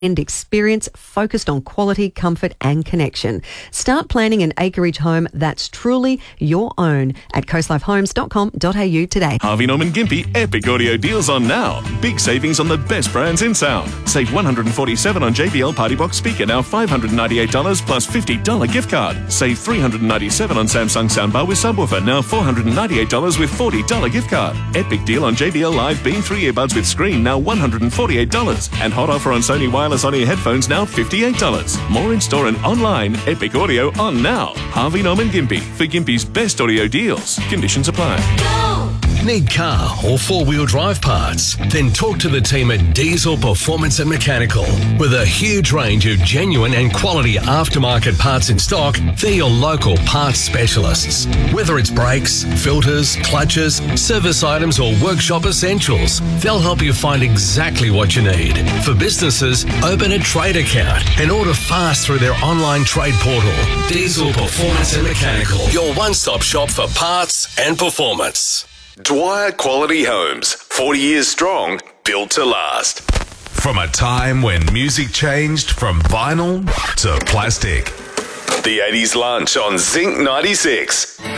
experience focused on quality, comfort and connection. Start planning an acreage home that's truly your own at coastlifehomes.com.au today. Harvey Norman Gympie epic audio deals on now. Big savings on the best brands in sound. Save $147 on JBL Party Box speaker, now $598 plus $50 gift card. Save $397 on Samsung soundbar with subwoofer, now $498 with $40 gift card. Epic deal on JBL Live Beam 3 earbuds with screen, now $148. And hot offer on Sony wireless on-ear headphones, now $58. More in store and online. Epic audio on now. Harvey Norman Gympie for Gympie's best audio deals. Conditions apply. Need car or four-wheel drive parts? Then talk to the team at Diesel Performance and Mechanical. With a huge range of genuine and quality aftermarket parts in stock, they're your local parts specialists. Whether it's brakes, filters, clutches, service items or workshop essentials, they'll help you find exactly what you need. For businesses, open a trade account and order fast through their online trade portal. Diesel Performance and Mechanical, your one-stop shop for parts and performance. Dwyer Quality Homes, 40 years strong, built to last. From a time when music changed from vinyl to plastic. The 80s lunch on Zinc 96.